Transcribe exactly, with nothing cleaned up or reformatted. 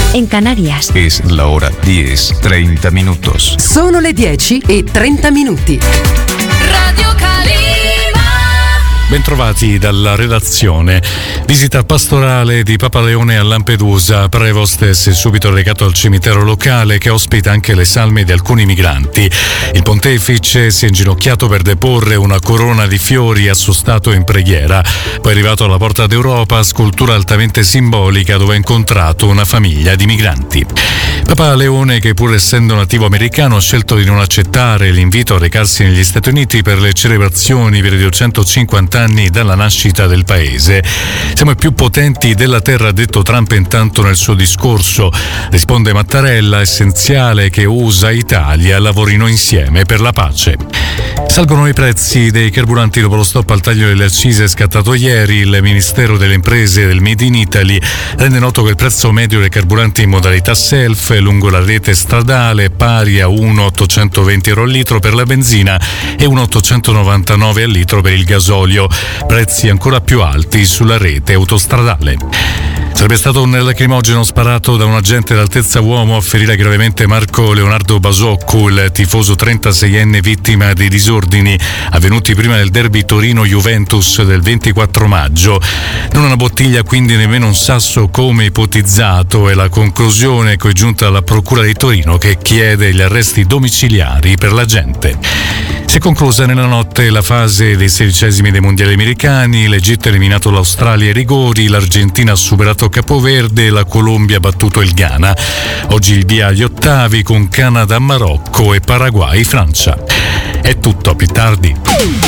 en Canarias. Es la hora diez, treinta minutos. Sono le dieci e trenta minuti. Radio Calima. Bentrovati dalla redazione. Visita pastorale di Papa Leone a Lampedusa. Prevostes è subito recato al cimitero locale che ospita anche le salme di alcuni migranti. Il pontefice si è inginocchiato per deporre una corona di fiori a suo stato in preghiera. Poi è arrivato alla Porta d'Europa, scultura altamente simbolica dove ha incontrato una famiglia di migranti. Papa Leone, che pur essendo nativo americano ha scelto di non accettare l'invito a recarsi negli Stati Uniti per le celebrazioni per i duecentocinquanta anni dalla nascita del paese. Siamo i più potenti della terra, ha detto Trump intanto nel suo discorso. Risponde Mattarella, essenziale che U S A e Italia lavorino insieme per la pace. Salgono i prezzi dei carburanti dopo lo stop al taglio delle accise scattato ieri. Il Ministero delle Imprese e del Made in Italy rende noto che il prezzo medio dei carburanti in modalità self lungo la rete stradale è pari a uno virgola ottocentoventi euro al litro per la benzina e uno virgola ottocentonovantanove al litro per il gasolio, prezzi ancora più alti sulla rete autostradale. Sarebbe stato un lacrimogeno sparato da un agente d'altezza uomo a ferire gravemente Marco Leonardo Basocco, il tifoso trentaseienne vittima dei disordini avvenuti prima del derby Torino-Juventus del ventiquattro maggio. Non una bottiglia, quindi nemmeno un sasso come ipotizzato, è la conclusione che è giunta alla Procura di Torino, che chiede gli arresti domiciliari per l'agente. Si è conclusa nella notte la fase dei sedicesimi dei mondiali americani. L'Egitto ha eliminato l'Australia ai rigori, l'Argentina ha superato Capoverde, la Colombia ha battuto il Ghana. Oggi il via agli ottavi con Canada, Marocco e Paraguay, Francia. È tutto, a più tardi.